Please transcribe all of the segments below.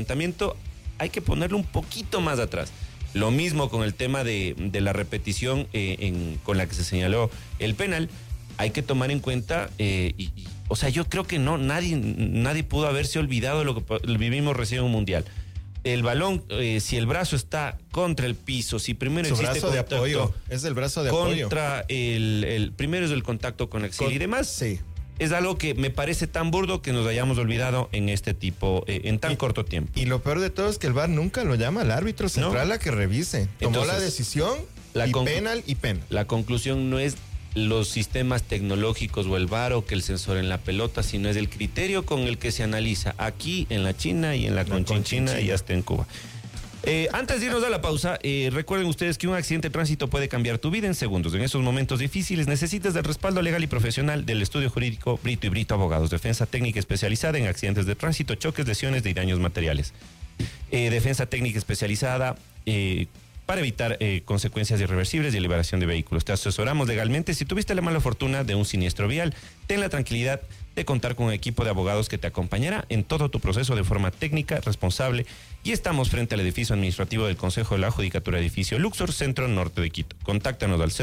Ayuntamiento hay que ponerlo un poquito más atrás. Lo mismo con el tema de la repetición con la que se señaló el penal. Hay que tomar en cuenta, o sea, yo creo que no, nadie pudo haberse olvidado de lo que vivimos recién en un mundial. El balón, si el brazo está contra el piso, si primero Su existe brazo contacto, de apoyo, es el brazo de apoyo. Contra primero es el contacto con axila y demás. Sí. Es algo que me parece tan burdo que nos hayamos olvidado en este tipo, en tan corto tiempo. Y lo peor de todo es que el VAR nunca lo llama al árbitro central a que revise. Tomó Entonces, la decisión penal y penal. La conclusión no es los sistemas tecnológicos o el VAR o que el sensor en la pelota, sino es el criterio con el que se analiza aquí en la China y en la Conchinchina y hasta en Cuba. Antes de irnos a la pausa, recuerden ustedes que un accidente de tránsito puede cambiar tu vida en segundos. En esos momentos difíciles necesitas del respaldo legal y profesional del estudio jurídico Brito y Brito Abogados, defensa técnica especializada en accidentes de tránsito, choques, lesiones y daños materiales. Defensa técnica especializada para evitar consecuencias irreversibles y liberación de vehículos. Te asesoramos legalmente. Si tuviste la mala fortuna de un siniestro vial, ten la tranquilidad de contar con un equipo de abogados que te acompañará en todo tu proceso de forma técnica, responsable. Y estamos frente al edificio administrativo del Consejo de la Judicatura, edificio Luxor, Centro Norte de Quito. Contáctanos al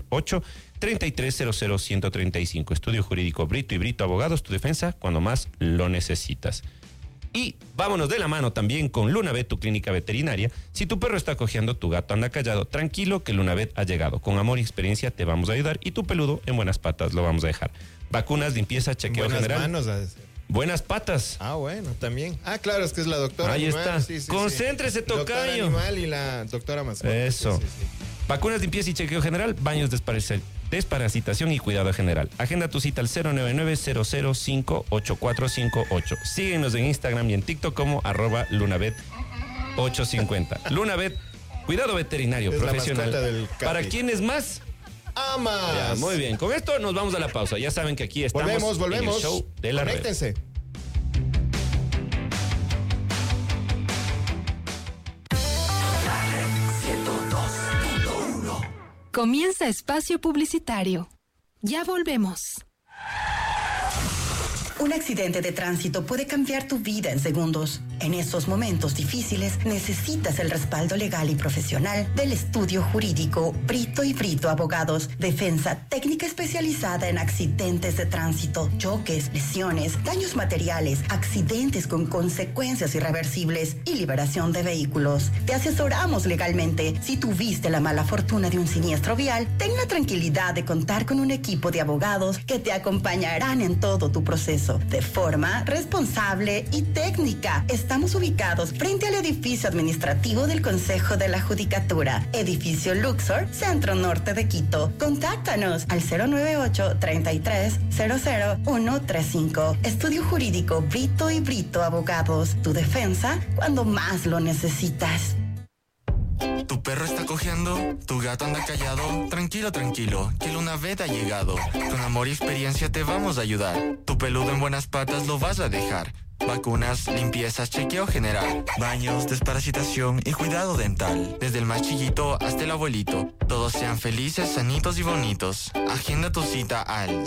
098-3300-135. Estudio Jurídico Brito y Brito Abogados, tu defensa cuando más lo necesitas. Y vámonos de la mano también con Lunavet, tu clínica veterinaria. Si tu perro está cojeando, tu gato anda callado, tranquilo que Lunavet ha llegado. Con amor y experiencia te vamos a ayudar y tu peludo en buenas patas lo vamos a dejar. Vacunas, limpieza, chequeo buenas general. Manos, a decir. Buenas patas. Ah, bueno, también. Ah, claro, es que es la doctora Ahí animal. está. Sí, Concéntrese, tocayo. Doctora animal y la doctora mascota. Eso. Sí. Vacunas, limpieza y chequeo general, baños, desparasitación y cuidado general. Agenda tu cita al 099-005-8458. Síguenos en Instagram y en TikTok como @lunavet850. Lunavet, cuidado veterinario Es profesional. la del Capi. ¿Para quiénes más? ¡Amas! Ya, muy bien. Con esto nos vamos a la pausa. Ya saben que aquí estamos Volvemos. en el show de la red. Conéctense. Comienza espacio publicitario. Ya volvemos. Un accidente de tránsito puede cambiar tu vida en segundos. En estos momentos difíciles necesitas el respaldo legal y profesional del estudio jurídico Brito y Brito Abogados, defensa técnica especializada en accidentes de tránsito, choques, lesiones, daños materiales, accidentes con consecuencias irreversibles y liberación de vehículos. Te asesoramos legalmente. Si tuviste la mala fortuna de un siniestro vial, ten la tranquilidad de contar con un equipo de abogados que te acompañarán en todo tu proceso de forma responsable y técnica. Estamos ubicados frente al edificio administrativo del Consejo de la Judicatura, edificio Luxor, Centro Norte de Quito. Contáctanos al 098-3300-135. Estudio Jurídico Brito y Brito Abogados. Tu defensa cuando más lo necesitas. ¿Tu perro está cojeando? ¿Tu gato anda callado? Tranquilo, que Lunavet ha llegado. Con amor y experiencia te vamos a ayudar. Tu peludo en buenas patas lo vas a dejar. Vacunas, limpiezas, chequeo general, baños, desparasitación y cuidado dental. Desde el más chiquito hasta el abuelito. Todos sean felices, sanitos y bonitos. Agenda tu cita al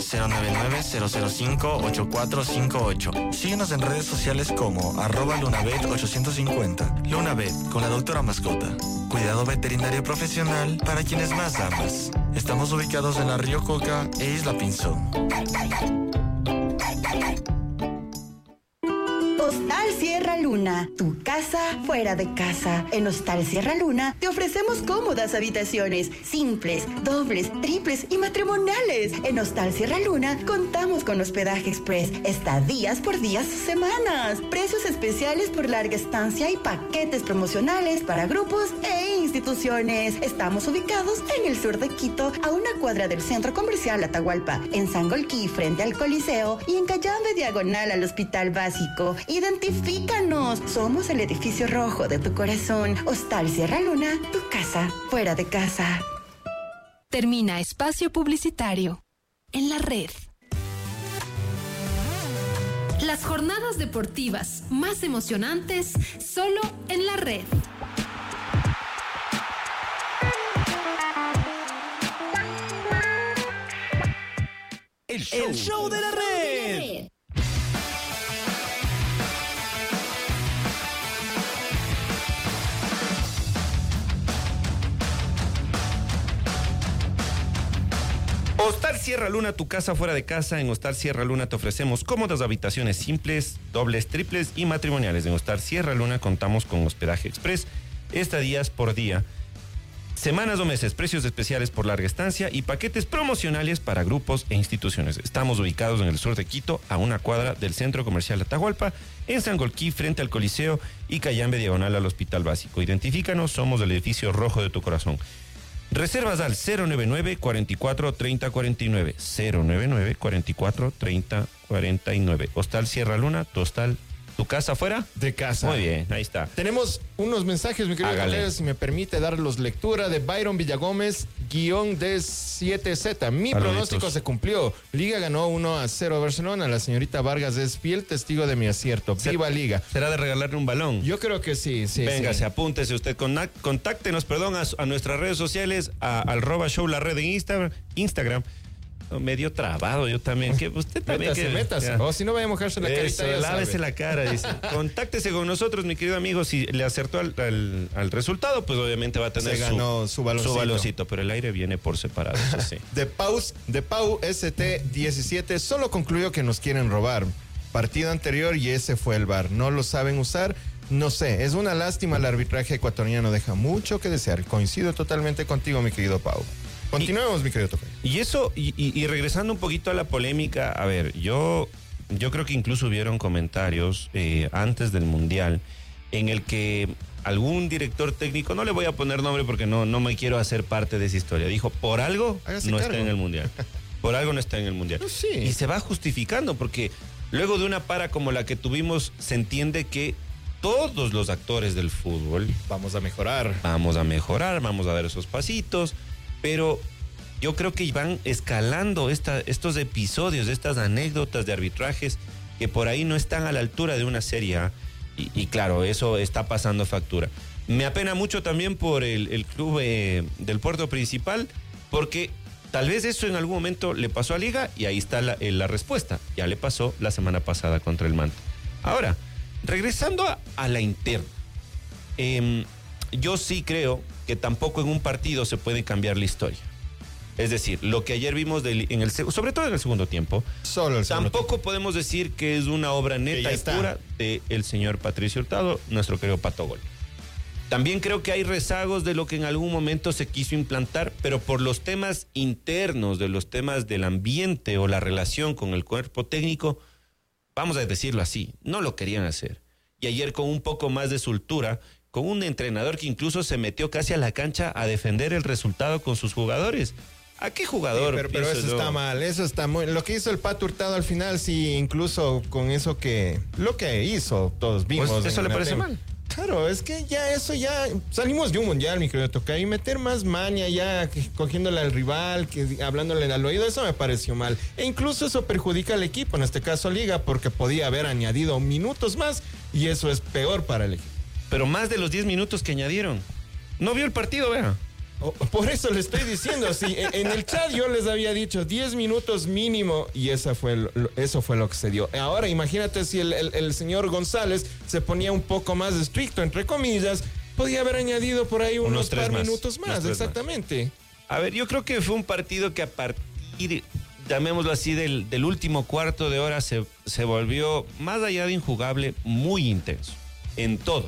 099-005-8458. Síguenos en redes sociales como @Lunavet850. Lunavet, con la doctora mascota. Cuidado veterinario profesional para quienes más amas. Estamos ubicados en la Río Coca e Isla Pinzón. Hostal Sierra Luna, tu casa fuera de casa. En Hostal Sierra Luna te ofrecemos cómodas habitaciones, simples, dobles, triples y matrimoniales. En Hostal Sierra Luna contamos con hospedaje express, estadías por días o semanas, precios especiales por larga estancia y paquetes promocionales para grupos e instituciones. Estamos ubicados en el sur de Quito, a una cuadra del Centro Comercial Atahualpa, en Sangolquí frente al Coliseo y en Cayambe diagonal al Hospital Básico. Identifícanos. Somos el edificio rojo de tu corazón. Hostal Sierra Luna, tu casa fuera de casa. Termina espacio publicitario. En la red. Las jornadas deportivas más emocionantes solo en la red. El show de la red. Hostal Sierra Luna, tu casa fuera de casa. En Hostal Sierra Luna te ofrecemos cómodas habitaciones simples, dobles, triples y matrimoniales. En Hostal Sierra Luna contamos con hospedaje express, estadías por día, semanas o meses, precios especiales por larga estancia y paquetes promocionales para grupos e instituciones. Estamos ubicados en el sur de Quito, a una cuadra del Centro Comercial Atahualpa, en Sangolquí, frente al Coliseo, y Cayambe, diagonal al Hospital Básico. Identifícanos, somos del edificio rojo de tu corazón. Reservas al 099 44 30 49. 099 44 30 49. Hostal Sierra Luna, tu hostal, tu casa afuera de casa. Muy bien, ahí está. Tenemos unos mensajes, mi querido Javier, si me permite darlos lectura, de Byron Villagómez, _D7Z. Mi pronóstico se cumplió. Liga ganó 1-0 a Barcelona. La señorita Vargas es fiel testigo de mi acierto. ¡Viva Liga! ¿Será de regalarle un balón? Yo creo que sí. Véngase, apúntese usted. Contáctenos, a nuestras redes sociales, al @show la red en Instagram. Medio trabado yo también. Que usted también. Métase. O si no, vaya a mojarse la carita. Lávese la cara, dice. Contáctese con nosotros, mi querido amigo. Si le acertó al resultado, pues obviamente va a tener su baloncito. Pero el aire viene por separado, eso sí. De Pau ST17 solo concluyó que nos quieren robar. Partido anterior y ese fue el VAR. No lo saben usar. No sé, es una lástima. El arbitraje ecuatoriano deja mucho que desear. Coincido totalmente contigo, mi querido Pau. Continuemos, mi querido Tocayo. Y eso, y regresando un poquito a la polémica, a ver, yo creo que incluso hubieron comentarios antes del Mundial en el que algún director técnico, no le voy a poner nombre porque no me quiero hacer parte de esa historia, dijo, por algo no está en el Mundial. Por algo no está en el Mundial. No, sí. Y se va justificando porque luego de una para como la que tuvimos, se entiende que todos los actores del fútbol vamos a mejorar, vamos a dar esos pasitos. Pero yo creo que van escalando estos episodios, estas anécdotas de arbitrajes que por ahí no están a la altura de una Serie A. Y claro, eso está pasando factura. Me apena mucho también por el club del Puerto Principal, porque tal vez eso en algún momento le pasó a Liga y ahí está la respuesta. Ya le pasó la semana pasada contra el Manta. Ahora, regresando a la interna. Yo sí creo que tampoco en un partido se puede cambiar la historia. Es decir, lo que ayer vimos sobre todo en el segundo tiempo, tampoco podemos decir que es una obra neta y pura del señor Patricio Hurtado, nuestro querido Pato Gol. También creo que hay rezagos de lo que en algún momento se quiso implantar, pero por los temas internos, de los temas del ambiente o la relación con el cuerpo técnico, vamos a decirlo así, no lo querían hacer. Y ayer con un poco más de soltura, con un entrenador que incluso se metió casi a la cancha a defender el resultado con sus jugadores. ¿A qué jugador? Sí, pero eso está mal, eso está muy... Lo que hizo el Pato Hurtado al final, sí, incluso con eso lo que hizo, todos vimos. Pues ¿eso le parece mal? Claro, es que ya salimos de un mundial, mi querido Toca, y meter más maña ya cogiéndole al rival, hablándole al oído, eso me pareció mal. E incluso eso perjudica al equipo, en este caso Liga, porque podía haber añadido minutos más y eso es peor para el equipo. Pero más de los 10 minutos que añadieron. No vio el partido, vea. Por eso le estoy diciendo, sí, en el chat yo les había dicho 10 minutos mínimo y eso fue lo que se dio. Ahora imagínate si el señor González se ponía un poco más estricto, entre comillas, podía haber añadido por ahí unos par minutos más, exactamente. A ver, yo creo que fue un partido que a partir, llamémoslo así, del último cuarto de hora se volvió, más allá de injugable, muy intenso, en todo.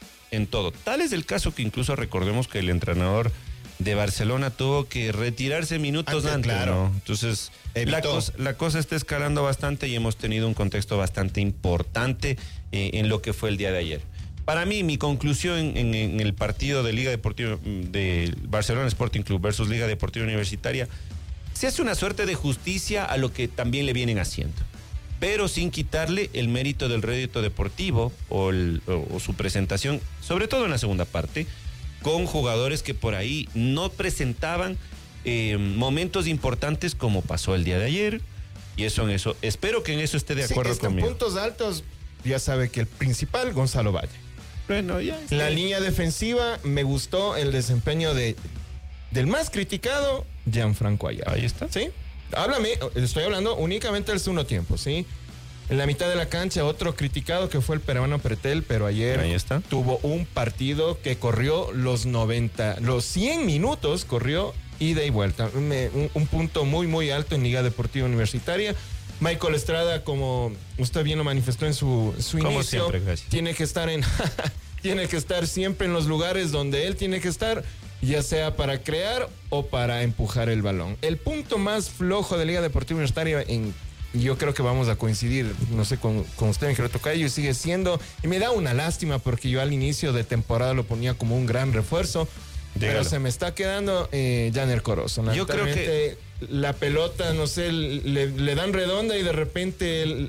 Tal es el caso que incluso recordemos que el entrenador de Barcelona tuvo que retirarse minutos antes, claro. ¿no? Entonces, la cosa está escalando bastante y hemos tenido un contexto bastante importante en lo que fue el día de ayer. Para mí, mi conclusión en el partido de Liga Deportiva de Barcelona Sporting Club versus Liga Deportiva Universitaria, se hace una suerte de justicia a lo que también le vienen haciendo, pero sin quitarle el mérito del rédito deportivo o su presentación, sobre todo en la segunda parte, con jugadores que por ahí no presentaban momentos importantes como pasó el día de ayer, y eso espero que en eso esté de acuerdo conmigo. En puntos altos, ya sabe que el principal, Gonzalo Valle. Bueno, ya está. La línea defensiva, me gustó el desempeño del más criticado, Gianfranco Ayala. Ahí está. ¿Sí? Estoy hablando únicamente del segundo tiempo, ¿sí? En la mitad de la cancha, otro criticado que fue el peruano Pretel, pero ayer tuvo un partido que corrió los 100 minutos, corrió ida y vuelta. Un punto muy, muy alto en Liga Deportiva Universitaria. Michael Estrada, como usted bien lo manifestó en su Como inicio, siempre, gracias. tiene que estar tiene que estar siempre en los lugares donde él tiene que estar, ya sea para crear o para empujar el balón. El punto más flojo de Liga Deportiva Universitaria, yo creo que vamos a coincidir, no sé, con usted en Gerardo Tocayo, sigue siendo, y me da una lástima porque yo al inicio de temporada lo ponía como un gran refuerzo, pero se me está quedando Janer Corozo. Yo creo que la pelota, no sé, le dan redonda y de repente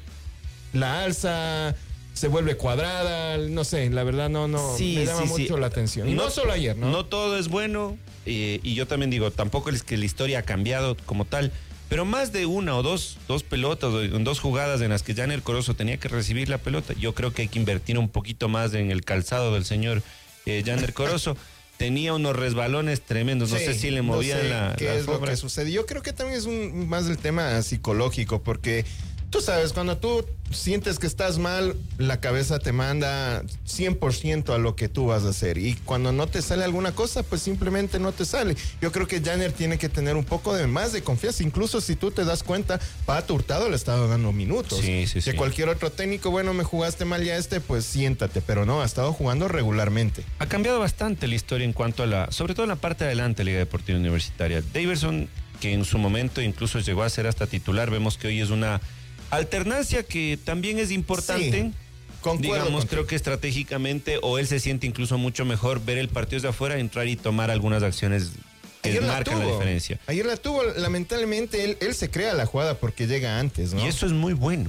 la alza, se vuelve cuadrada, no sé, la verdad no me llama mucho la atención. Y no solo ayer, ¿no? No todo es bueno, y yo también digo, tampoco es que la historia ha cambiado como tal, pero más de una o dos pelotas, dos jugadas en las que Janer Corozo tenía que recibir la pelota, yo creo que hay que invertir un poquito más en el calzado del señor Janer Corozo. Tenía unos resbalones tremendos, no sé si le movían qué es lo que sucede. Yo creo que también es más del tema psicológico, porque tú sabes, cuando tú sientes que estás mal, la cabeza te manda 100% a lo que tú vas a hacer. Y cuando no te sale alguna cosa, pues simplemente no te sale. Yo creo que Janer tiene que tener un poco más de confianza. Incluso si tú te das cuenta, Pato Hurtado le estaba dando minutos. Que cualquier otro técnico, bueno, me jugaste mal ya pues siéntate. Pero no, ha estado jugando regularmente. Ha cambiado bastante la historia en cuanto a sobre todo en la parte de adelante de Liga Deportiva Universitaria. Daverson, que en su momento incluso llegó a ser hasta titular, vemos que hoy es una alternancia que también es importante. Sí, concuerdo. Digamos, creo que estratégicamente, o él se siente incluso mucho mejor ver el partido desde afuera, entrar y tomar algunas acciones que marcan la diferencia. Ayer la tuvo, lamentablemente él se crea la jugada porque llega antes, ¿no? Y eso es muy bueno,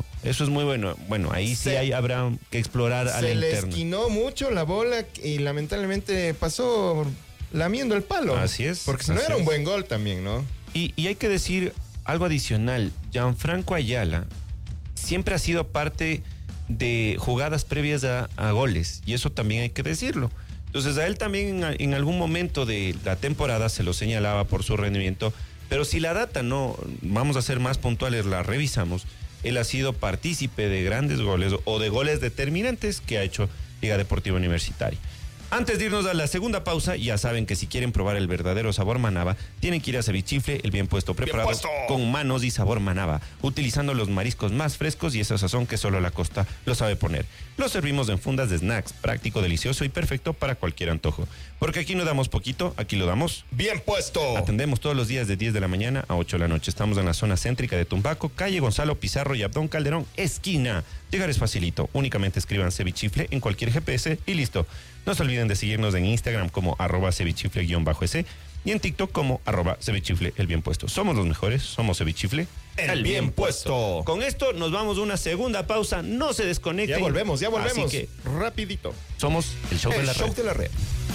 Bueno, ahí habrá que explorar a la interna. Se le esquinó mucho la bola y lamentablemente pasó lamiendo el palo. Así es. Porque si no era un buen gol también, ¿no? Y hay que decir algo adicional. Gianfranco Ayala siempre ha sido parte de jugadas previas a goles, y eso también hay que decirlo. Entonces a él también en algún momento de la temporada se lo señalaba por su rendimiento, pero si la data no, vamos a ser más puntuales, la revisamos, él ha sido partícipe de grandes goles o de goles determinantes que ha hecho Liga Deportiva Universitaria. Antes de irnos a la segunda pausa, ya saben que si quieren probar el verdadero sabor Manaba, tienen que ir a Cevichifle, el bien puesto preparado con manos y sabor Manaba, utilizando los mariscos más frescos y esa sazón que solo la costa lo sabe poner. Lo servimos en fundas de snacks, práctico, delicioso y perfecto para cualquier antojo. Porque aquí no damos poquito, aquí lo damos bien puesto. Atendemos todos los días de 10 de la mañana a 8 de la noche. Estamos en la zona céntrica de Tumbaco, calle Gonzalo Pizarro y Abdón Calderón, esquina. Llegar es facilito, únicamente escriban Cevichifle en cualquier GPS y listo. No se olviden de seguirnos en Instagram como @cevichifle_s y en TikTok como @cevichifle el bien puesto. Somos los mejores, somos Cevichifle el bien puesto. Con esto nos vamos a una segunda pausa, no se desconecten. Ya volvemos. Así que rapidito. Somos el show de la red.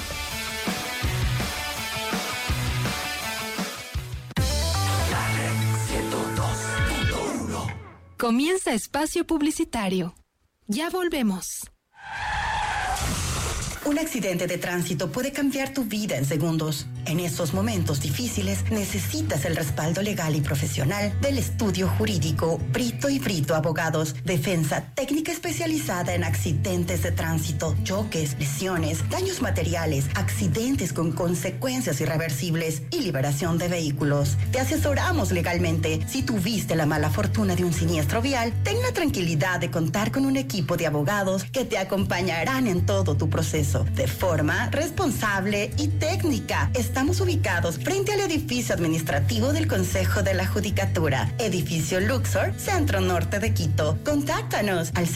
Comienza espacio publicitario. Ya volvemos. Un accidente de tránsito puede cambiar tu vida en segundos. En estos momentos difíciles necesitas el respaldo legal y profesional del estudio jurídico Brito y Brito Abogados. Defensa técnica especializada en accidentes de tránsito, choques, lesiones, daños materiales, accidentes con consecuencias irreversibles y liberación de vehículos. Te asesoramos legalmente. Si tuviste la mala fortuna de un siniestro vial, ten la tranquilidad de contar con un equipo de abogados que te acompañarán en todo tu proceso de forma responsable y técnica. Estamos ubicados frente al edificio administrativo del Consejo de la Judicatura, edificio Luxor, Centro Norte de Quito. Contáctanos al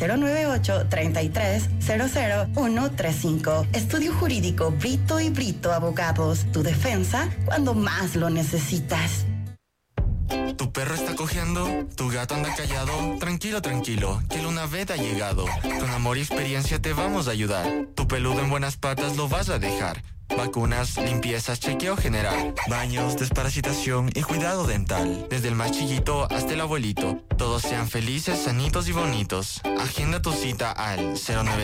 098-33-00135. Estudio Jurídico Brito y Brito Abogados. Tu defensa cuando más lo necesitas. ¿Tu perro está cojeando? ¿Tu gato anda callado? Tranquilo, que Lunavet ha llegado. Con amor y experiencia te vamos a ayudar. Tu peludo en buenas patas lo vas a dejar. Vacunas, limpiezas, chequeo general, baños, desparasitación y cuidado dental. Desde el más chiquito hasta el abuelito. Todos sean felices, sanitos y bonitos. Agenda tu cita al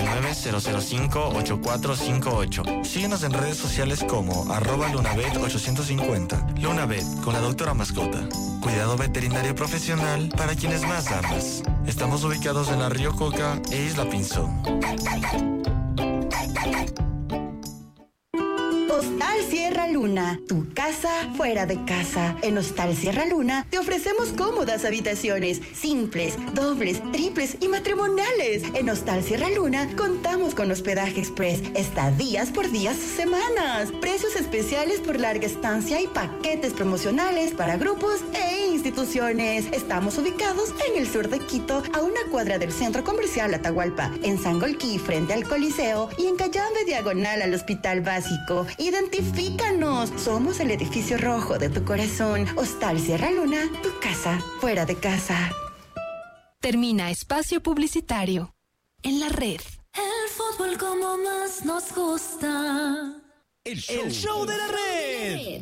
099-005-8458. Síguenos en redes sociales como @Lunavet850. Lunavet, con la doctora mascota. Cuidado veterinario profesional para quienes más amas. Estamos ubicados en la Río Coca e Isla Pinzón. Hostal Sierra Luna, tu casa fuera de casa. En Hostal Sierra Luna te ofrecemos cómodas habitaciones, simples, dobles, triples y matrimoniales. En Hostal Sierra Luna contamos con hospedaje express, estadías por días o semanas, precios especiales por larga estancia y paquetes promocionales para grupos e instituciones. Estamos ubicados en el sur de Quito, a una cuadra del Centro Comercial Atahualpa, en Sangolquí frente al Coliseo y en Cayambe diagonal al Hospital Básico. Identifícanos, somos el edificio rojo de tu corazón. Hostal Sierra Luna, tu casa fuera de casa. Termina espacio publicitario. En la red. El fútbol como más nos gusta. El show de la red.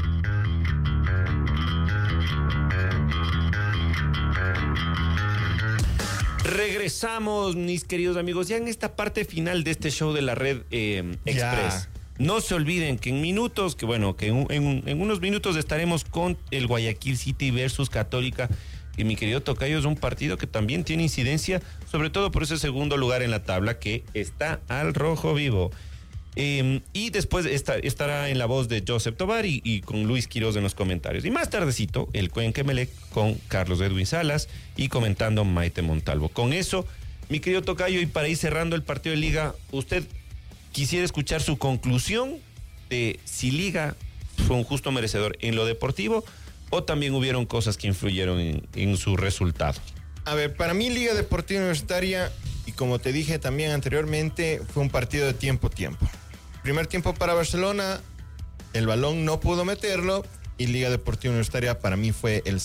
Regresamos, mis queridos amigos, ya en esta parte final de este show de la red Express. No se olviden que en minutos, que en unos minutos estaremos con el Guayaquil City versus Católica. Y mi querido tocayo, es un partido que también tiene incidencia, sobre todo por ese segundo lugar en la tabla que está al rojo vivo. Y después estará en la voz de Joseph Tobar y con Luis Quiroz en los comentarios. Y más tardecito, el Cuenquemelec con Carlos Edwin Salas y comentando Maite Montalvo. Con eso, mi querido tocayo, y para ir cerrando el partido de Liga, usted quisiera escuchar su conclusión de si Liga fue un justo merecedor en lo deportivo o también hubieron cosas que influyeron en su resultado. A ver, para mí Liga Deportiva Universitaria, y como te dije también anteriormente, fue un partido de tiempo-tiempo. Primer tiempo para Barcelona, el balón no pudo meterlo, y Liga Deportiva Universitaria para mí fue en el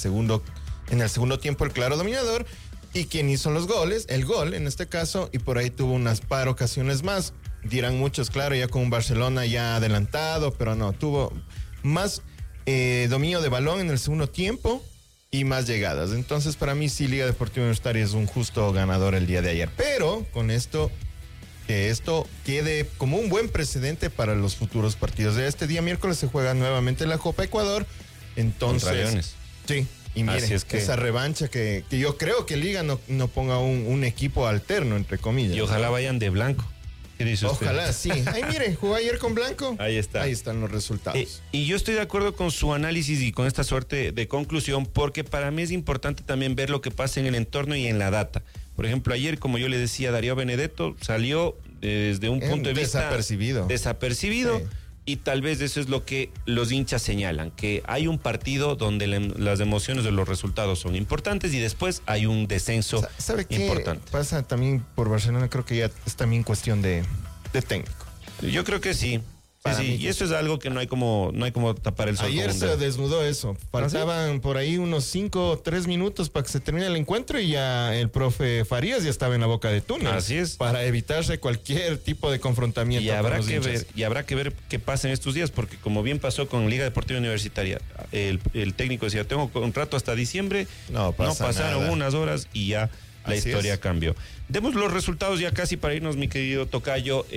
segundo tiempo el claro dominador, y quien hizo los goles, el gol en este caso, y por ahí tuvo unas par ocasiones más. Dirán muchos, claro, ya con un Barcelona ya adelantado, pero no, tuvo más dominio de balón en el segundo tiempo y más llegadas. Entonces, para mí sí, Liga Deportiva Universitaria es un justo ganador el día de ayer. Pero con esto, que esto quede como un buen precedente para los futuros partidos. De este día miércoles se juega nuevamente la Copa Ecuador. Entonces, contra Leones. Sí. Y mire, es que esa revancha que yo creo que Liga no ponga un equipo alterno, entre comillas. Y ojalá vayan de blanco. ¿Qué dice usted? Ojalá, sí. Ay, mire, jugó ayer con blanco. Ahí está. Ahí están los resultados. Y yo estoy de acuerdo con su análisis y con esta suerte de conclusión, porque para mí es importante también ver lo que pasa en el entorno y en la data. Por ejemplo, ayer, como yo le decía, Darío Benedetto salió desde un punto de vista desapercibido. Sí. Y tal vez eso es lo que los hinchas señalan, que hay un partido donde las emociones de los resultados son importantes y después hay un descenso ¿Sabe qué importante. Pasa también por Barcelona? Creo que ya es también cuestión de técnico. Yo creo que sí. Sí. Y eso es algo que no hay como tapar el sol. Ayer se desnudó eso. Faltaban por ahí unos 5 o 3 minutos para que se termine el encuentro y ya el profe Farías ya estaba en la boca de túnel. Así es. Para evitarse cualquier tipo de confrontamiento. Y habrá que ver qué pasa en estos días, porque como bien pasó con Liga Deportiva Universitaria, el técnico decía, tengo contrato hasta diciembre, no pasaron nada. Unas horas y ya la Así historia cambió. Demos los resultados ya casi para irnos, mi querido tocayo,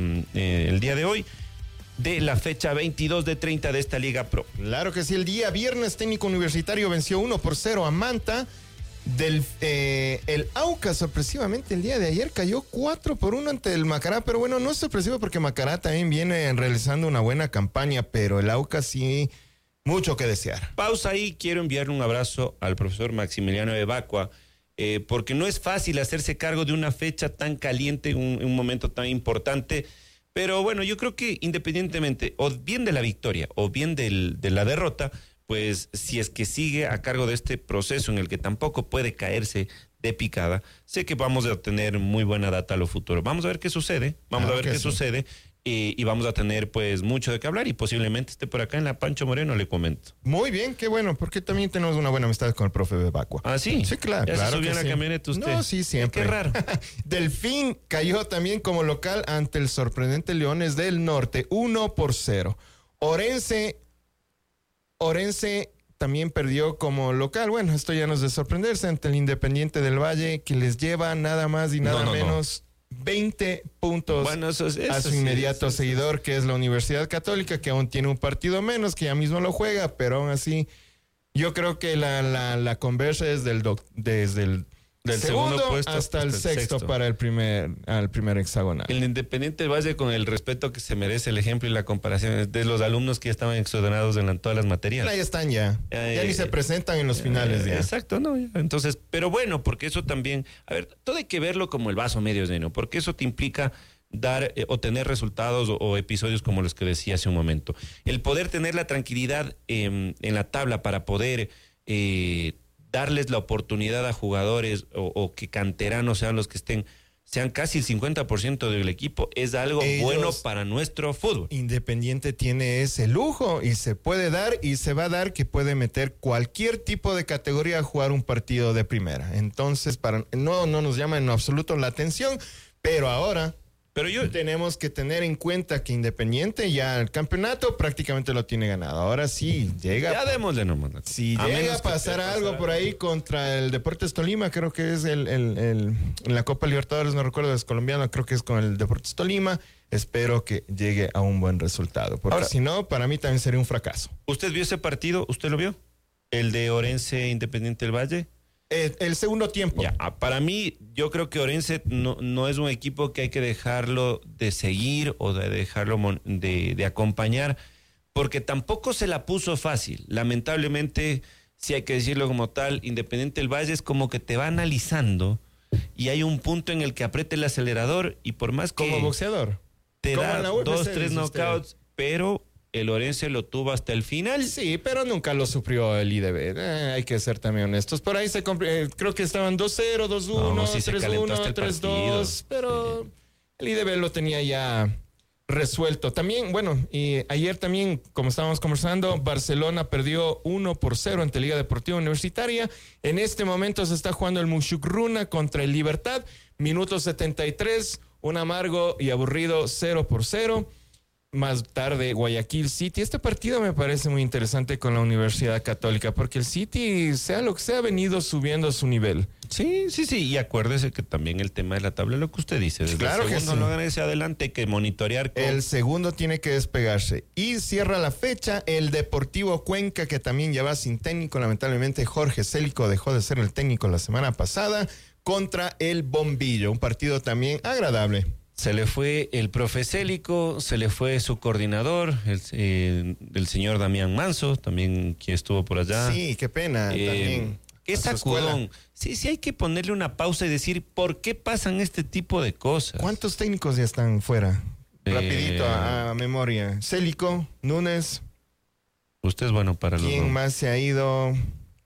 el día de hoy, de la fecha 22 de 30 de esta Liga Pro. Claro que sí, el día viernes Técnico Universitario venció 1-0 a Manta. El Aucas sorpresivamente el día de ayer cayó 4-1 ante el Macará, pero bueno, no es sorpresivo porque Macará también viene realizando una buena campaña, pero el Aucas sí, mucho que desear. Pausa ahí, quiero enviarle un abrazo al profesor Maximiliano Evacua, porque no es fácil hacerse cargo de una fecha tan caliente, un momento tan importante. Pero bueno, yo creo que independientemente, o bien de la victoria, o bien de la derrota, pues si es que sigue a cargo de este proceso en el que tampoco puede caerse de picada, sé que vamos a tener muy buena data a lo futuro. Vamos a ver qué sucede, sucede, y vamos a tener pues mucho de qué hablar y posiblemente esté por acá en la Pancho Moreno, le comento. Muy bien, qué bueno, porque también tenemos una buena amistad con el profe Bebacua. ¿Ah, sí? Sí, claro. ¿Ya claro se subió en la sí. camioneta usted? No, sí, siempre. Qué raro. Delfín cayó también como local ante el sorprendente Leones del Norte, 1-0. Orense también perdió como local. Bueno, esto ya no es de sorprenderse, ante el Independiente del Valle, que les lleva nada más y nada menos 20 puntos bueno, eso a su inmediato seguidor, que es la Universidad Católica, que aún tiene un partido menos, que ya mismo lo juega, pero aún así yo creo que la conversa es desde el Del segundo segundo puesto hasta el sexto para al primer hexagonal. El Independiente del Valle, con el respeto que se merece, el ejemplo y la comparación de los alumnos que ya estaban exonerados en todas las materias. Ahí están ya. Ya ni se presentan en los finales ya. Exacto, ¿no? Entonces, pero bueno, porque eso también, a ver, todo hay que verlo como el vaso medio lleno, porque eso te implica dar o tener resultados o episodios como los que decía hace un momento. El poder tener la tranquilidad en la tabla para poder darles la oportunidad a jugadores o que canteranos sean los que sean casi el 50% del equipo, es algo bueno para nuestro fútbol. Independiente tiene ese lujo y se puede dar y se va a dar que puede meter cualquier tipo de categoría a jugar un partido de primera. Entonces, no nos llama en absoluto la atención, pero ahora tenemos que tener en cuenta que Independiente ya el campeonato prácticamente lo tiene ganado. Ahora sí llega. Ya démosle nomás. Si llega a pasar algo por ahí contra el Deportes Tolima, creo que es en la Copa Libertadores, no recuerdo, es colombiano, creo que es con el Deportes Tolima. Espero que llegue a un buen resultado, porque si no, para mí también sería un fracaso. ¿Usted vio ese partido? ¿Usted lo vio? ¿El de Orense Independiente del Valle? El segundo tiempo. Ya, para mí, yo creo que Orense no es un equipo que hay que dejarlo de seguir o de dejarlo de acompañar, porque tampoco se la puso fácil. Lamentablemente, si hay que decirlo como tal, Independiente del Valle es como que te va analizando y hay un punto en el que aprieta el acelerador y por más que... Como boxeador. Te da 2, 3 knockouts, pero... El Orense lo tuvo hasta el final. Sí, pero nunca lo sufrió el IDB. Hay que ser también honestos. Por ahí creo que estaban 2-0, 2-1, 3-1, 3-2. Pero el IDB lo tenía ya resuelto. También, bueno, y ayer también, como estábamos conversando, Barcelona perdió 1-0 ante Liga Deportiva Universitaria. En este momento se está jugando el Muxukruna contra el Libertad. Minuto 73, un amargo y aburrido 0-0. Más tarde, Guayaquil City. Este partido me parece muy interesante con la Universidad Católica, porque el City, sea lo que sea, ha venido subiendo su nivel. Sí. Y acuérdese que también el tema de la tabla, lo que usted dice. Desde claro el segundo que sí. no gane hacia adelante, hay que monitorear. El segundo tiene que despegarse. Y cierra la fecha el Deportivo Cuenca, que también ya va sin técnico. Lamentablemente, Jorge Célico dejó de ser el técnico la semana pasada, contra el Bombillo. Un partido también agradable. Se le fue el profe Célico, se le fue su coordinador, el señor Damián Manso, también quien estuvo por allá. Sí, qué pena. También. Qué sacudón. Sí, hay que ponerle una pausa y decir por qué pasan este tipo de cosas. ¿Cuántos técnicos ya están fuera? Rapidito, a memoria. Célico, Núñez. Usted es bueno para los... ¿Quién más se ha ido?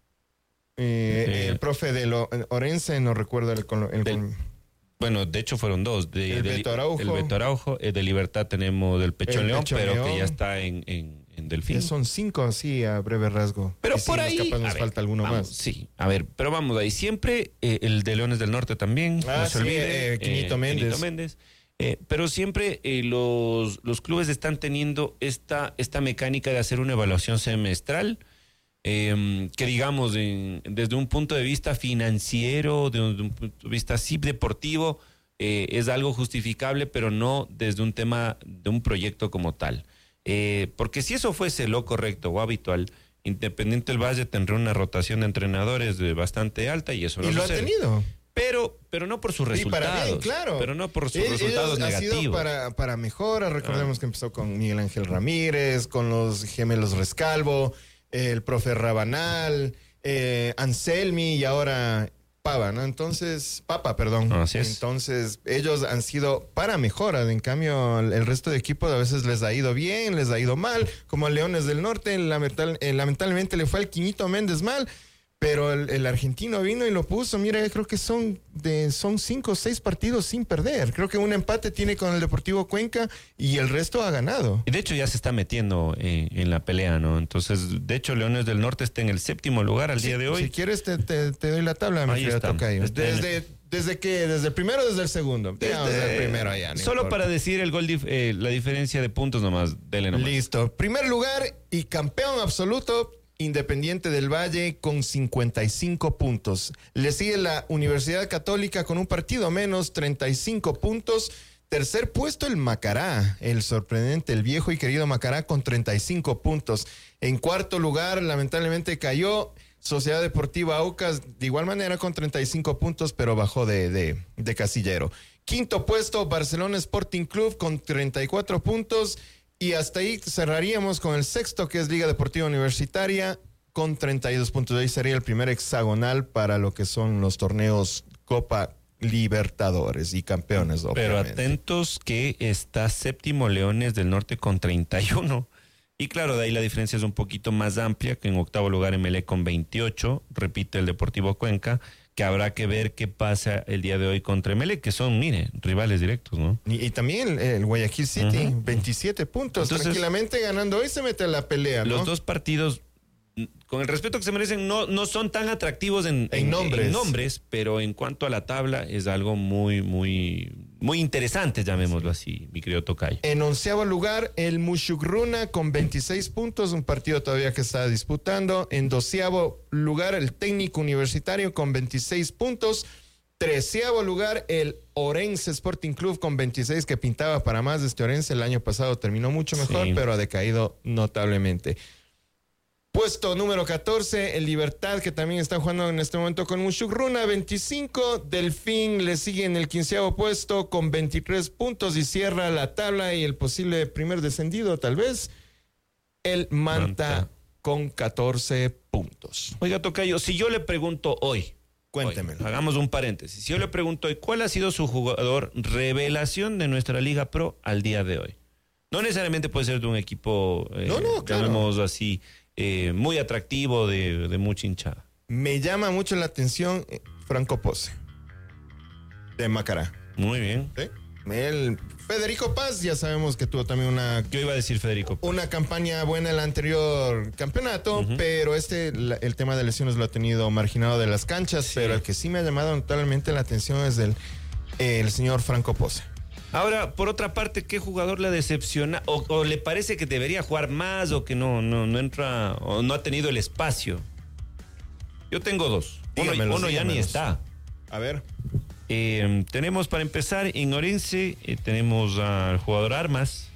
El profe de Orense, no recuerdo Bueno, de hecho fueron dos. El Beto Araujo. El Beto Araujo. De Libertad tenemos del Pecho León, pero que ya está en Delfín. Son 5, sí, a breve rasgo. Pero y por ahí... capaz nos falta alguno más. Sí, a ver, pero vamos ahí. Siempre el de Leones del Norte también, no se olvide. Quinito Méndez. Pero siempre los clubes están teniendo esta mecánica de hacer una evaluación semestral, que digamos, desde un punto de vista financiero, de un punto de vista así deportivo, es algo justificable, pero no desde un tema de un proyecto como tal. Porque si eso fuese lo correcto o habitual, Independiente del Valle tendría una rotación de entrenadores bastante alta y eso no lo ha tenido. Pero no por sus resultados. Para bien, claro. Pero no por sus resultados negativos. Ha sido para mejora. Recordemos que empezó con Miguel Ángel Ramírez, con los gemelos Rescalvo, el profe Rabanal, Anselmi y ahora Papa, ¿no? Así es. Entonces, ellos han sido para mejora. En cambio, el resto de equipos a veces les ha ido bien, les ha ido mal. Como a Leones del Norte, lamentablemente le fue al Quinito Méndez mal. Pero el argentino vino y lo puso. Mira, creo que son 5 o 6 partidos sin perder. Creo que un empate tiene con el Deportivo Cuenca y el resto ha ganado. Y de hecho ya se está metiendo en la pelea, ¿no? Entonces, de hecho, Leones del Norte está en el 7º lugar al día de hoy. Si quieres, te doy la tabla, mi querido tocayo. ¿Desde qué? ¿Desde el primero o desde el segundo? Desde el primero allá. Solo importa. Para decir el gol, la diferencia de puntos nomás. Dele nomás. Listo. Primer lugar y campeón absoluto, Independiente del Valle con 55 puntos. Le sigue la Universidad Católica con un partido menos, 35 puntos. Tercer puesto el Macará, el sorprendente, el viejo y querido Macará con 35 puntos. En cuarto lugar, lamentablemente cayó Sociedad Deportiva Aucas, de igual manera con 35 puntos, pero bajó de casillero. Quinto puesto, Barcelona Sporting Club con 34 puntos. Y hasta ahí cerraríamos con el sexto, que es Liga Deportiva Universitaria, con 32 puntos. Ahí sería el primer hexagonal para lo que son los torneos Copa Libertadores y campeones. Pero obviamente. atentos que está séptimo Leones del Norte con 31. Y claro, de ahí la diferencia es un poquito más amplia, que en octavo lugar Emelec con 28, repite el Deportivo Cuenca, que habrá que ver qué pasa el día de hoy contra Emelec, que son, mire, rivales directos, ¿no? Y también el Guayaquil City, 27 puntos. Entonces, tranquilamente ganando hoy se mete a la pelea, ¿no? Los dos partidos, con el respeto que se merecen, no son tan atractivos en nombres, pero en cuanto a la tabla es algo muy, muy, muy interesante, llamémoslo así, mi querido Tocayo. En 11º lugar, el Mushugruna con 26 puntos, un partido todavía que está disputando. En 12º lugar, el Técnico Universitario con 26 puntos. 13º lugar, el Orense Sporting Club con 26, que pintaba para más de este Orense. El año pasado terminó mucho mejor, Sí. pero ha decaído notablemente. Puesto número 14, el Libertad, que también está jugando en este momento con Mushugruna, 25. Delfín le sigue en el 15º puesto con 23 puntos y cierra la tabla y el posible primer descendido, tal vez, el Manta con 14 puntos. Oiga, Tocayo, si yo le pregunto hoy, Cuéntemelo. hagamos un paréntesis, si yo le pregunto hoy, ¿cuál ha sido su jugador revelación de nuestra Liga Pro al día de hoy? No necesariamente puede ser de un equipo, claro. llamémoslo así, muy atractivo, de mucha hinchada. Me llama mucho la atención Franco Pose, de Macará. Muy bien. ¿Sí? El Federico Paz, ya sabemos que tuvo también Yo iba a decir Federico. una campaña buena en el anterior campeonato, pero el tema de lesiones lo ha tenido marginado de las canchas, Sí. pero el que sí me ha llamado notablemente la atención es el señor Franco Pose. Ahora, por otra parte, ¿qué jugador le decepciona o le parece que debería jugar más o que no entra o no ha tenido el espacio? Yo tengo dos. Uno ya ni está. A ver. Tenemos para empezar en Orense, tenemos al jugador Armas.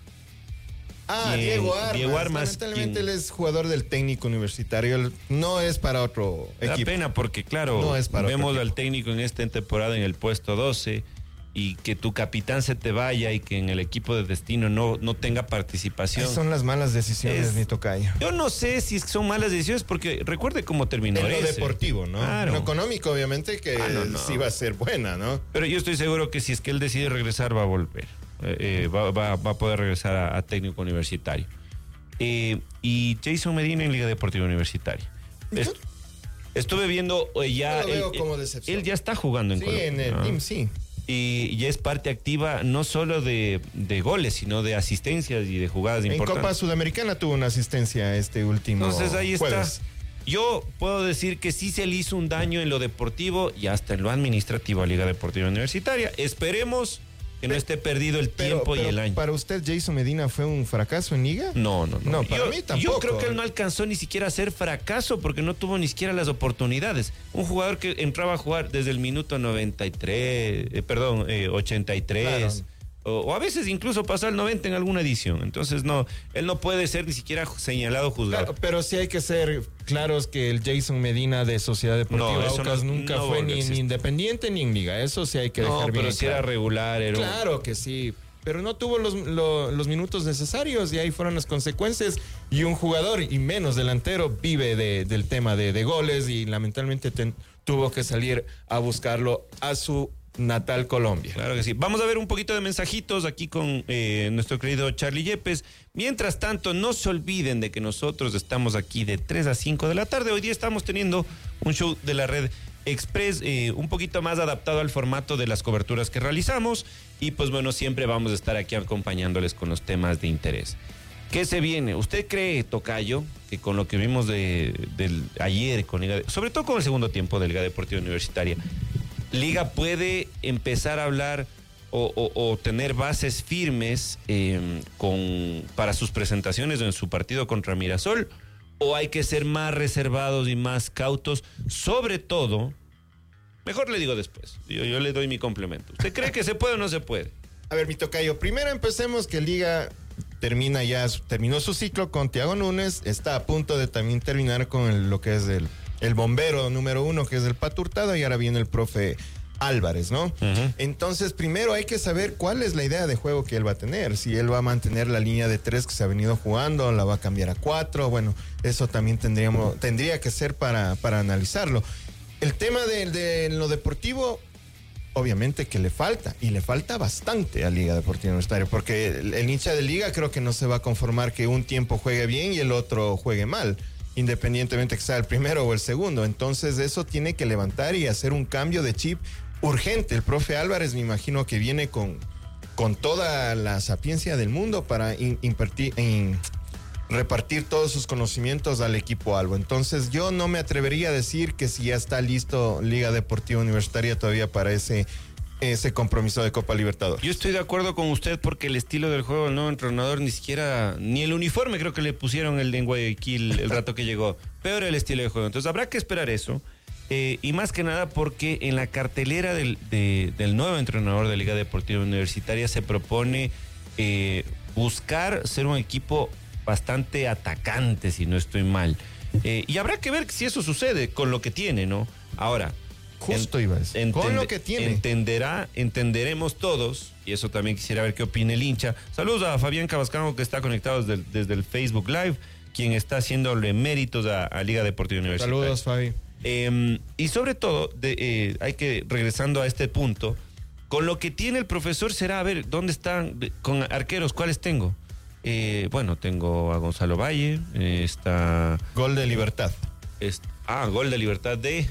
Diego Armas. Diego Armas, Lamentablemente quien- él es jugador del Técnico Universitario. Él no es para otro Da equipo. pena porque, claro, No es para vemos otro al equipo. técnico en esta temporada en el puesto 12 y que tu capitán se te vaya y que en el equipo de destino no tenga participación. Esas son las malas decisiones, Es- mi tocayo. Yo no sé si son malas decisiones porque recuerde cómo terminó En lo ese. deportivo, ¿no? Claro. En lo económico, obviamente, que no. sí va a ser buena, ¿no? Pero yo estoy seguro que si es que él decide regresar, va a volver. Va a poder regresar a técnico universitario. Y Jason Medina en Liga Deportiva Universitaria. Estuve viendo ya. Yo lo veo como decepción. Él ya está jugando en Sí, Colombia. en el ¿no? team, sí. Y ya es parte activa no solo de goles, sino de asistencias y de jugadas En importantes. Copa Sudamericana tuvo una asistencia este último Entonces ahí jueves. está. Yo puedo decir que sí se le hizo un daño en lo deportivo y hasta en lo administrativo a Liga Deportiva Universitaria. Esperemos que no esté perdido el tiempo y el año. ¿Para usted Jason Medina fue un fracaso en Liga? No. No, para mí tampoco. Yo creo que él no alcanzó ni siquiera a ser fracaso porque no tuvo ni siquiera las oportunidades. Un jugador que entraba a jugar desde el minuto 83, Claro. o a veces incluso pasó al 90 en alguna edición. Entonces él no puede ser ni siquiera señalado, juzgado. Claro, pero sí hay que ser claros que el Jason Medina de Sociedad Deportiva No, eso Aucas no- nunca no fue volvió a ni existir. Independiente ni en Liga. Eso sí hay que No, dejar bien pero si era claro. regular, era un- Claro que sí, pero no tuvo los minutos necesarios y ahí fueron las consecuencias. Y un jugador, y menos delantero, vive del tema de goles y lamentablemente tuvo que salir a buscarlo a su natal Colombia. Claro que sí. Vamos a ver un poquito de mensajitos aquí con nuestro querido Charlie Yepes. Mientras tanto, no se olviden de que nosotros estamos aquí de 3 a 5 de la tarde. Hoy día estamos teniendo un show de la red Express, un poquito más adaptado al formato de las coberturas que realizamos. Y pues bueno, siempre vamos a estar aquí acompañándoles con los temas de interés. ¿Qué se viene? ¿Usted cree, Tocayo, que con lo que vimos del ayer, sobre todo con el segundo tiempo de Liga Deportiva Universitaria, Liga puede empezar a hablar o tener bases firmes para sus presentaciones en su partido contra Mirasol? ¿O hay que ser más reservados y más cautos? Sobre todo, mejor le digo después, yo le doy mi complemento. ¿Usted cree que se puede o no se puede? A ver, mi tocayo, primero empecemos que Liga terminó su ciclo con Thiago Núñez, está a punto de también terminar con lo que es el bombero número 1, que es el Pato Hurtado, y ahora viene el profe Álvarez, ¿no? Uh-huh. Entonces, primero hay que saber cuál es la idea de juego que él va a tener. Si él va a mantener la línea de 3 que se ha venido jugando, la va a cambiar a 4. Bueno, eso también tendría que ser para analizarlo. El tema de lo deportivo, obviamente que le falta, y le falta bastante a Liga Deportiva Universitaria, porque el hincha de Liga creo que no se va a conformar que un tiempo juegue bien y el otro juegue mal, independientemente que sea el primero o el segundo. Entonces eso tiene que levantar y hacer un cambio de chip urgente. El profe Álvarez me imagino que viene con toda la sapiencia del mundo para repartir todos sus conocimientos al equipo Albo. Entonces yo no me atrevería a decir que si ya está listo Liga Deportiva Universitaria todavía para ese compromiso de Copa Libertadores. Yo estoy de acuerdo con usted porque el estilo del juego del nuevo entrenador ni el uniforme creo que le pusieron el de en Guayaquil el rato que llegó. Peor el estilo de juego. Entonces habrá que esperar eso. Y más que nada porque en la cartelera del nuevo entrenador de Liga Deportiva Universitaria se propone buscar ser un equipo bastante atacante, si no estoy mal. Y habrá que ver si eso sucede con lo que tiene, ¿no? Ahora, justo iba a decir, con lo que tiene. Entenderemos todos, y eso también quisiera ver qué opina el hincha. Saludos a Fabián Cabascango, que está conectado desde el Facebook Live, quien está haciéndole méritos a Liga Deportiva Universitaria. Saludos, Fabi. Y sobre todo, hay que, regresando a este punto, con lo que tiene el profesor será, a ver, ¿dónde están con arqueros? ¿Cuáles tengo? Bueno, tengo a Gonzalo Valle, está... Gol de Libertad. Gol de Libertad de...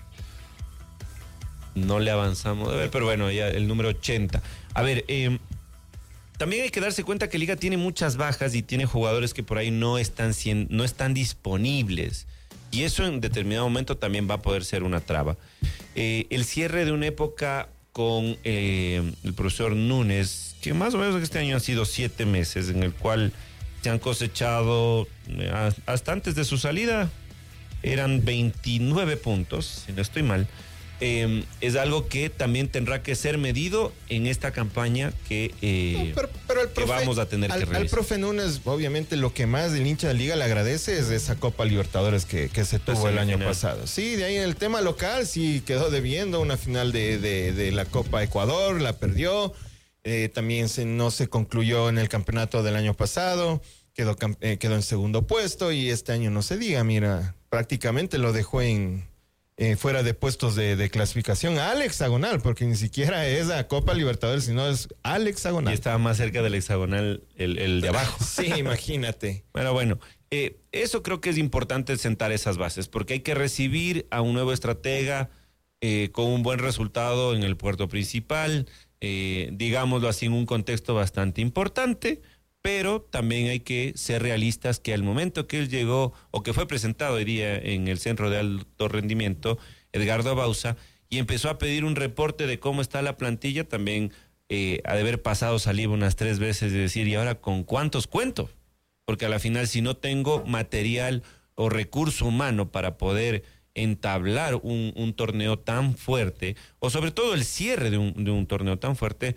No le avanzamos, a ver, pero bueno, ya el número 80. A ver, también hay que darse cuenta que Liga tiene muchas bajas y tiene jugadores que por ahí no están disponibles. Y eso en determinado momento también va a poder ser una traba. El cierre de una época con el profesor Núñez, que más o menos este año han sido 7 meses, en el cual se han cosechado, hasta antes de su salida, eran 29 puntos, si no estoy mal. Es algo que también tendrá que ser medido en esta campaña que vamos a tener que realizar. Al profe Núñez, obviamente, lo que más el hincha de Liga le agradece es esa Copa Libertadores que se tuvo el año pasado. Sí, de ahí en el tema local, sí quedó debiendo una final de la Copa Ecuador, la perdió. También no se concluyó en el campeonato del año pasado, quedó en segundo puesto, y este año no se diga, mira, prácticamente lo dejó fuera de puestos de clasificación al hexagonal, porque ni siquiera es la Copa Libertadores, sino es al hexagonal. Y estaba más cerca del hexagonal el de abajo. Sí, imagínate. Bueno, eso creo que es importante, sentar esas bases, porque hay que recibir a un nuevo estratega con un buen resultado en el puerto principal, digámoslo así, en un contexto bastante importante. Pero también hay que ser realistas que al momento que él llegó, o que fue presentado hoy día en el Centro de Alto Rendimiento, Edgardo Bauza, y empezó a pedir un reporte de cómo está la plantilla, también ha de haber pasado saliva unas 3 veces de decir, ¿y ahora con cuántos cuento? Porque a la final, si no tengo material o recurso humano para poder entablar un torneo tan fuerte, o sobre todo el cierre de un torneo tan fuerte,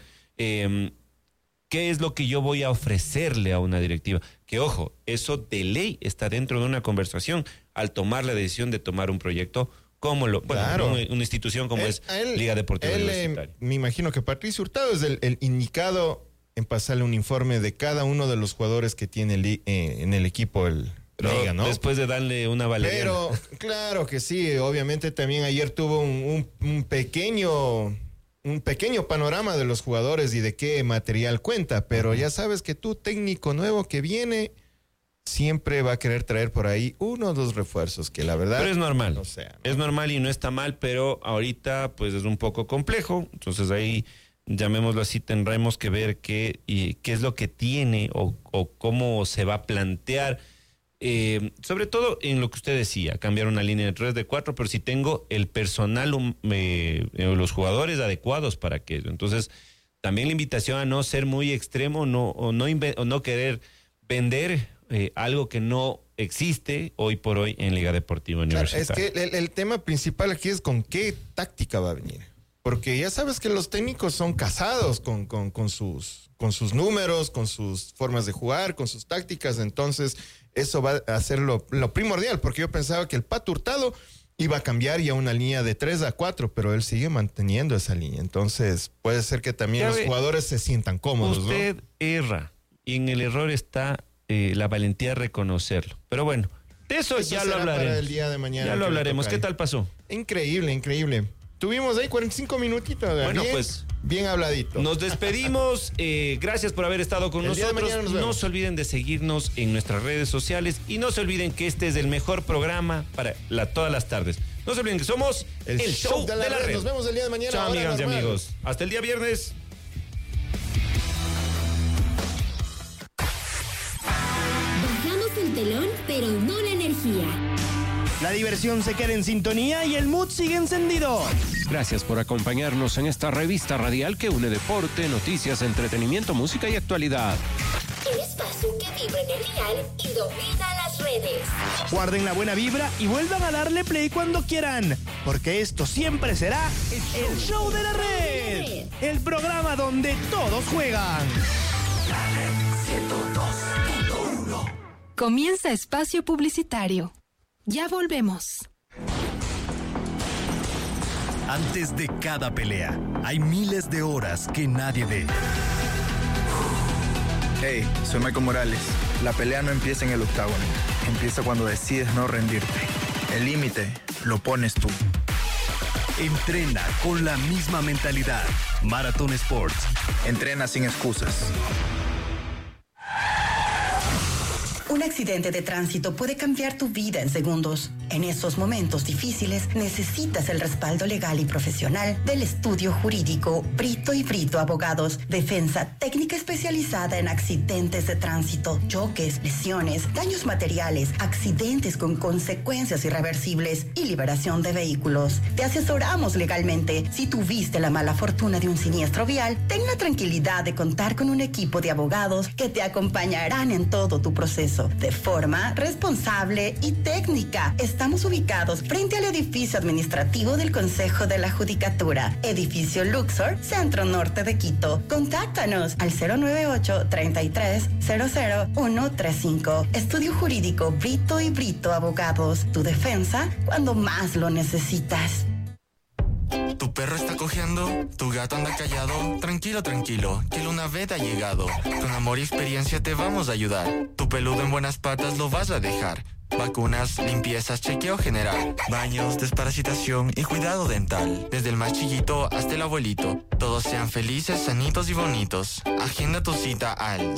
¿qué es lo que yo voy a ofrecerle a una directiva? Que ojo, eso de ley está dentro de una conversación al tomar la decisión de tomar un proyecto como claro, una institución como es Liga Deportiva Universitaria. Me imagino que Patricio Hurtado es el indicado en pasarle un informe de cada uno de los jugadores que tiene en el equipo Liga, ¿no? Después de darle una valeriana. Pero claro que sí, obviamente también ayer tuvo un pequeño panorama de los jugadores y de qué material cuenta, pero ya sabes que tú, técnico nuevo que viene, siempre va a querer traer por ahí 1 o 2 refuerzos, que la verdad... Pero es normal, o sea, ¿no? Es normal y no está mal, pero ahorita pues es un poco complejo, entonces ahí, llamémoslo así, tendremos que ver qué es lo que tiene o cómo se va a plantear. Sobre todo en lo que usted decía, cambiar una línea de 3, de 4, pero si tengo el personal, los jugadores adecuados para aquello. Entonces, también la invitación a no ser muy extremo, o no querer vender algo que no existe hoy por hoy en Liga Deportiva Universitaria. Claro, es que el tema principal aquí es con qué táctica va a venir. Porque ya sabes que los técnicos son casados con sus números, con sus formas de jugar, con sus tácticas. Entonces, eso va a ser lo primordial, porque yo pensaba que el Pato Hurtado iba a cambiar ya una línea de 3 a 4, pero él sigue manteniendo esa línea. Entonces, puede ser que también los jugadores se sientan cómodos, usted erra, y en el error está la valentía de reconocerlo. Pero bueno, de eso ya lo hablaremos. Para el día de mañana. Ya lo hablaremos. ¿Qué tal pasó? Increíble, increíble. Tuvimos ahí 45 minutitos. Bueno, bien, pues bien habladito. Nos despedimos. Gracias por haber estado con nosotros. No se olviden de seguirnos en nuestras redes sociales y no se olviden que este es el mejor programa para todas las tardes. No se olviden que somos el show de la red. Nos vemos el día de mañana. Chao, amigas y amigos. Hasta el día viernes. Bajamos el telón, pero no la energía. La diversión se queda en sintonía y el mood sigue encendido. Gracias por acompañarnos en esta revista radial que une deporte, noticias, entretenimiento, música y actualidad. El espacio que vibra en el dial y domina las redes. Guarden la buena vibra y vuelvan a darle play cuando quieran, porque esto siempre será el show de la red. El programa donde todos juegan. Comienza espacio publicitario. Ya volvemos. Antes de cada pelea, hay miles de horas que nadie ve. Hey, soy Michael Morales. La pelea no empieza en el octágono. Empieza cuando decides no rendirte. El límite lo pones tú. Entrena con la misma mentalidad. Marathon Sports. Entrena sin excusas. Un accidente de tránsito puede cambiar tu vida en segundos. En esos momentos difíciles necesitas el respaldo legal y profesional del estudio jurídico Brito y Brito Abogados. Defensa técnica especializada en accidentes de tránsito, choques, lesiones, daños materiales, accidentes con consecuencias irreversibles y liberación de vehículos. Te asesoramos legalmente. Si tuviste la mala fortuna de un siniestro vial, ten la tranquilidad de contar con un equipo de abogados que te acompañarán en todo tu proceso de forma responsable y técnica. Estamos ubicados frente al edificio administrativo del Consejo de la Judicatura, edificio Luxor, Centro Norte de Quito. Contáctanos al 098-33-00135. Estudio Jurídico Brito y Brito Abogados. Tu defensa cuando más lo necesitas. ¿Tu perro está cojeando? ¿Tu gato anda callado? Tranquilo, tranquilo, que Lunavet ha llegado. Con amor y experiencia te vamos a ayudar. Tu peludo en buenas patas lo vas a dejar. Vacunas, limpiezas, chequeo general, baños, desparasitación y cuidado dental. Desde el más chiquito hasta el abuelito. Todos sean felices, sanitos y bonitos. Agenda tu cita al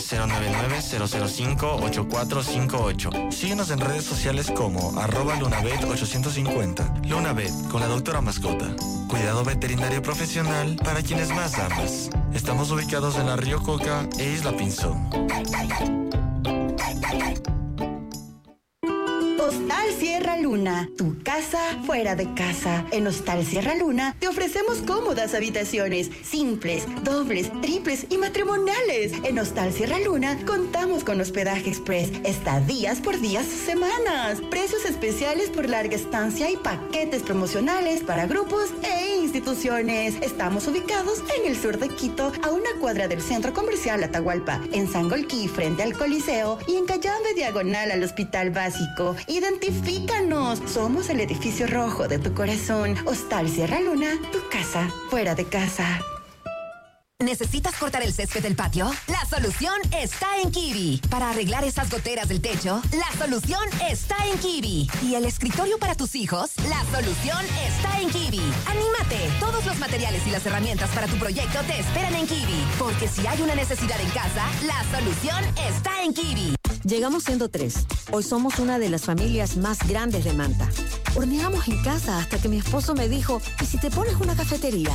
099-005-8458. Síguenos en redes sociales como @Lunavet850. Lunavet, con la doctora mascota. Cuidado veterinario profesional para quienes más amas. Estamos ubicados en la Río Coca e Isla Pinzón. Hostal Sierra Luna, tu casa fuera de casa. En Hostal Sierra Luna te ofrecemos cómodas habitaciones, simples, dobles, triples y matrimoniales. En Hostal Sierra Luna contamos con hospedaje express, estadías por días o semanas, precios especiales por larga estancia y paquetes promocionales para grupos e instituciones. Estamos ubicados en el sur de Quito, a una cuadra del Centro Comercial Atahualpa, en Sangolquí frente al Coliseo y en Cayambe diagonal al Hospital Básico. Identifícanos. Somos el edificio rojo de tu corazón. Hostal Sierra Luna, tu casa fuera de casa. ¿Necesitas cortar el césped del patio? La solución está en Kiwi. Para arreglar esas goteras del techo, la solución está en Kiwi. ¿Y el escritorio para tus hijos? La solución está en Kiwi. ¡Anímate! Todos los materiales y las herramientas para tu proyecto te esperan en Kiwi. Porque si hay una necesidad en casa, la solución está en Kiwi. Llegamos siendo 3. Hoy somos una de las familias más grandes de Manta. Horneamos en casa hasta que mi esposo me dijo, ¿y si te pones una cafetería?